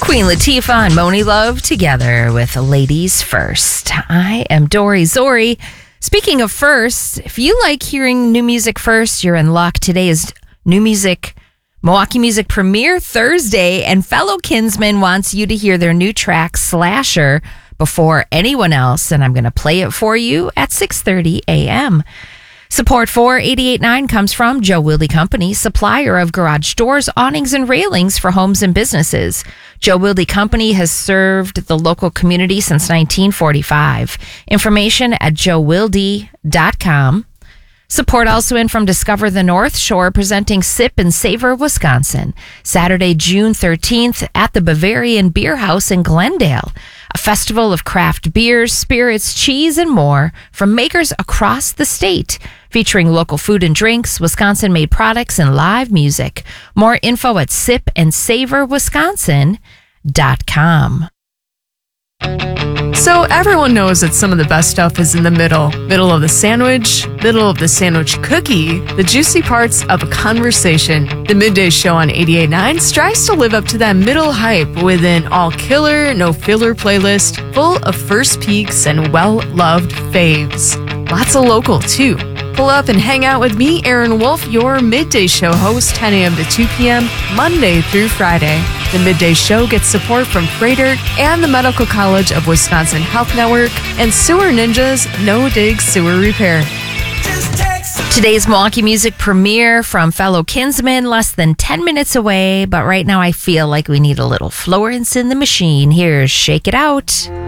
Queen Latifah and Moni Love together with Ladies First. I am Dory Zori. Speaking of first, if you like hearing new music first, you're in luck. Today is New Music, Milwaukee Music Premiere Thursday, and Fellow Kinsman wants you to hear their new track, Slasher, before anyone else, and I'm going to play it for you at 6:30 a.m. Support for 88.9 comes from Joe Wilde Company, supplier of garage doors, awnings, and railings for homes and businesses. Joe Wilde Company has served the local community since 1945. Information at joewilde.com. Support also in from Discover the North Shore, presenting Sip and Savor Wisconsin, Saturday, June 13th at the Bavarian Beer House in Glendale. A festival of craft beers, spirits, cheese, and more from makers across the state, featuring local food and drinks, Wisconsin-made products, and live music. More info at sipandsavorwisconsin.com. So everyone knows that some of the best stuff is in the middle. Middle of the sandwich, middle of the sandwich cookie, the juicy parts of a conversation. The Midday Show on 88.9 strives to live up to that middle hype with an all-killer, no-filler playlist full of first peeks and well-loved faves. Lots of local, too. Pull up and hang out with me, Aaron Wolf, your Midday Show host, 10 a.m. to 2 p.m., Monday through Friday. The Midday Show gets support from Freighter and the Medical College of Wisconsin Health Network and Sewer Ninjas No Dig Sewer Repair. Today's Milwaukee Music Premiere from Fellow Kinsman, less than 10 minutes away, but right now I feel like we need a little Florence in the Machine. Here's Shake It Out.